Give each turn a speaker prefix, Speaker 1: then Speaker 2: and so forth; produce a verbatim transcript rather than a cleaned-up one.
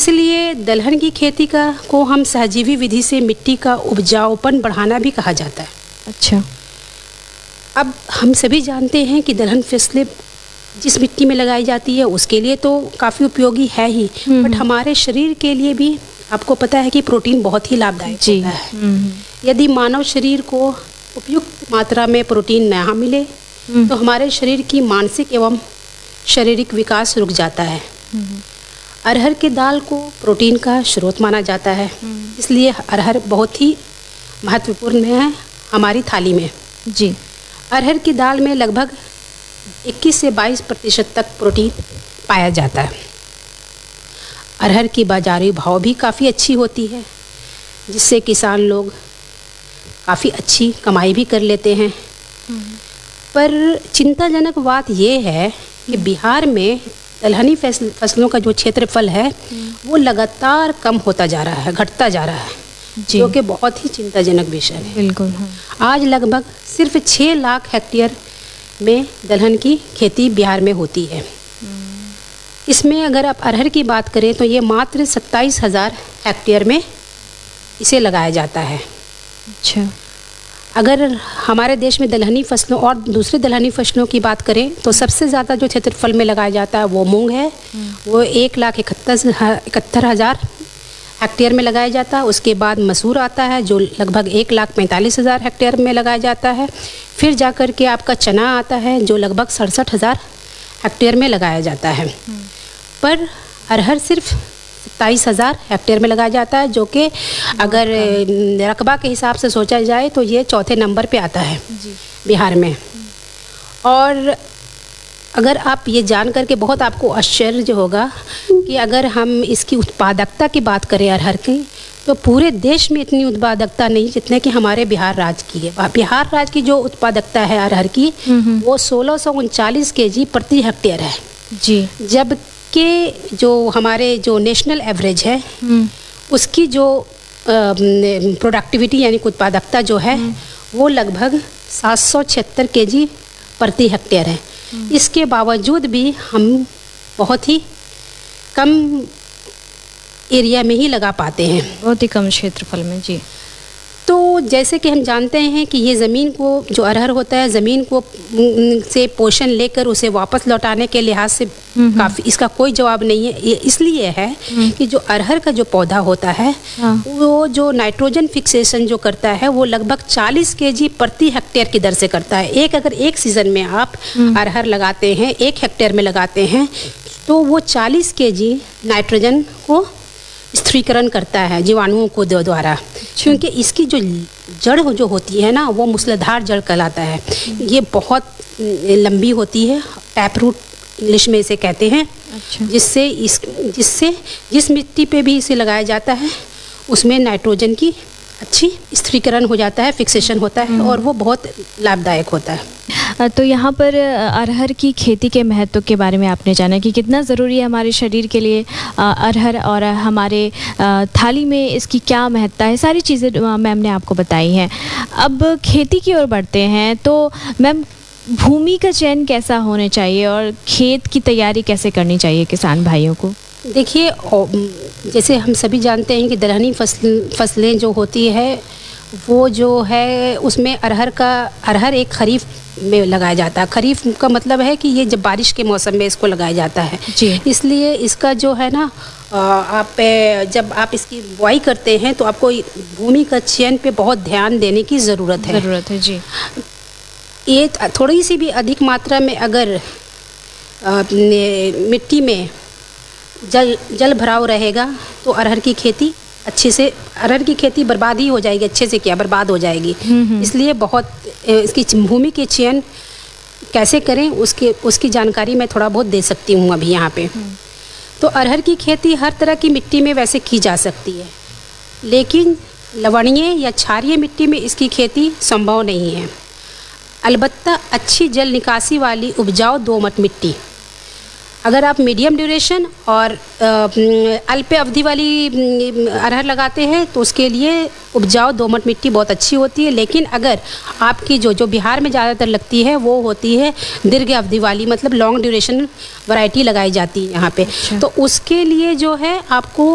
Speaker 1: इसलिए दलहन की खेती का को हम सहजीवी विधि से मिट्टी का उपजाऊपन बढ़ाना भी कहा जाता है।
Speaker 2: अच्छा।
Speaker 1: अब हम सभी जानते हैं कि दलहन फसलें जिस मिट्टी में लगाई जाती है उसके लिए तो काफ़ी उपयोगी है ही, बट हमारे शरीर के लिए भी आपको पता है कि प्रोटीन बहुत ही लाभदायक होता है। यदि मानव शरीर को उपयुक्त मात्रा में प्रोटीन न मिले तो हमारे शरीर की मानसिक एवं शारीरिक विकास रुक जाता है। अरहर की दाल को प्रोटीन का स्रोत माना जाता है, इसलिए अरहर बहुत ही महत्वपूर्ण है हमारी थाली में।
Speaker 2: जी।
Speaker 1: अरहर की दाल में लगभग इक्कीस से बाईस प्रतिशत तक प्रोटीन पाया जाता है। अरहर की बाज़ारी भाव भी काफ़ी अच्छी होती है, जिससे किसान लोग काफ़ी अच्छी कमाई भी कर लेते हैं। पर चिंताजनक बात यह है कि बिहार में दलहनी फसल फसलों का जो क्षेत्रफल है वो लगातार कम होता जा रहा है, घटता जा रहा है, जो कि बहुत ही चिंताजनक विषय है।
Speaker 2: बिल्कुल।
Speaker 1: आज लगभग सिर्फ छः लाख हेक्टेयर में दलहन की खेती बिहार में होती है। इसमें अगर आप अरहर की बात करें तो ये मात्र सत्ताईस हज़ार हेक्टेयर में इसे लगाया जाता है।
Speaker 2: अच्छा।
Speaker 1: अगर हमारे देश में दलहनी फसलों और दूसरे दलहनी फसलों की बात करें तो सबसे ज़्यादा जो क्षेत्रफल में लगाया जाता है वो मूंग है, वो एक लाख इकहत्तर इकहत्तर हज़ार हेक्टेयर में लगाया जाता है। उसके बाद मसूर आता है जो लगभग एक लाख पैंतालीस हज़ार हेक्टेयर में लगाया जाता है। फिर जाकर के आपका चना आता है जो लगभग सड़सठ हज़ार हेक्टेयर में लगाया जाता है। पर अरहर सिर्फ सत्ताईस हज़ार हेक्टेयर में लगाया जाता है, जो कि अगर रकबा के हिसाब से सोचा जाए तो ये चौथे नंबर पे आता है बिहार में। और अगर आप ये जान करके बहुत आपको आश्चर्य होगा कि अगर हम इसकी उत्पादकता की बात करें अरहर की, तो पूरे देश में इतनी उत्पादकता नहीं जितने कि हमारे बिहार राज्य की है। बिहार राज्य की जो उत्पादकता है अरहर की वो सोलह सौ उनचालीस के जी प्रति हेक्टेयर है जी, जबकि जो हमारे जो नेशनल एवरेज है उसकी जो प्रोडक्टिविटी यानी उत्पादकता जो है वो लगभग सात सौ छिहत्तर के जी प्रति हेक्टेयर है। इसके बावजूद भी हम बहुत ही कम एरिया में ही लगा पाते हैं,
Speaker 2: बहुत ही कम क्षेत्रफल में। जी।
Speaker 1: तो जैसे कि हम जानते हैं कि ये ज़मीन को जो अरहर होता है ज़मीन को से पोषण लेकर उसे वापस लौटाने के लिहाज से काफ़ी इसका कोई जवाब नहीं है। ये इसलिए है कि जो अरहर का जो पौधा होता है वो जो नाइट्रोजन फिक्सेशन जो करता है वो लगभग चालीस केजी प्रति हेक्टेयर की दर से करता है। एक अगर एक सीज़न में आप अरहर लगाते हैं, एक हेक्टेयर में लगाते हैं, तो वो चालीस केजी नाइट्रोजन को स्थिरीकरण करता है जीवाणुओं को द्वारा, क्योंकि इसकी जो जड़ जो होती है ना वो मूसलाधार जड़ कहलाता है। ये बहुत लंबी होती है, टैप रूट इंग्लिश में इसे कहते हैं। अच्छा। जिससे इस जिससे जिस मिट्टी पे भी इसे लगाया जाता है उसमें नाइट्रोजन की अच्छी स्थिरीकरण हो जाता है, फिक्सेशन होता है और वो बहुत लाभदायक होता है।
Speaker 2: तो यहाँ पर अरहर की खेती के महत्व के बारे में आपने जाना कि कितना ज़रूरी है हमारे शरीर के लिए अरहर और हमारे थाली में इसकी क्या महत्ता है, सारी चीज़ें मैम ने आपको बताई हैं। अब खेती की ओर बढ़ते हैं तो मैम भूमि का चयन कैसा होना चाहिए और खेत की तैयारी कैसे करनी चाहिए किसान भाइयों को?
Speaker 1: देखिए, जैसे हम सभी जानते हैं कि दलहनी फसल फसलें जो होती है वो जो है उसमें अरहर का अरहर एक खरीफ में लगाया जाता है। खरीफ का मतलब है कि ये जब बारिश के मौसम में इसको लगाया जाता है जी। इसलिए इसका जो है ना आप जब आप इसकी बुआई करते हैं तो आपको भूमि का चयन पे बहुत ध्यान देने की ज़रूरत है
Speaker 2: ज़रूरत है जी।
Speaker 1: ये थोड़ी सी भी अधिक मात्रा में अगर मिट्टी में जल जल भराव रहेगा तो अरहर की खेती अच्छे से अरहर की खेती बर्बाद ही हो जाएगी, अच्छे से क्या बर्बाद हो जाएगी। इसलिए बहुत इसकी भूमि के चयन कैसे करें उसके उसकी जानकारी मैं थोड़ा बहुत दे सकती हूँ अभी यहाँ पे। तो अरहर की खेती हर तरह की मिट्टी में वैसे की जा सकती है, लेकिन लवणीय या क्षारीय मिट्टी में इसकी खेती संभव नहीं है। अलबत्ता अच्छी जल निकासी वाली उपजाऊ दोमट मिट्टी, अगर आप मीडियम ड्यूरेशन और अल्प अवधि वाली अरहर लगाते हैं तो उसके लिए उपजाऊ दोमट मिट्टी बहुत अच्छी होती है। लेकिन अगर आपकी जो जो बिहार में ज़्यादातर लगती है वो होती है दीर्घ अवधि वाली, मतलब लॉन्ग ड्यूरेशन वैरायटी लगाई जाती है यहाँ पे। अच्छा। तो उसके लिए जो है आपको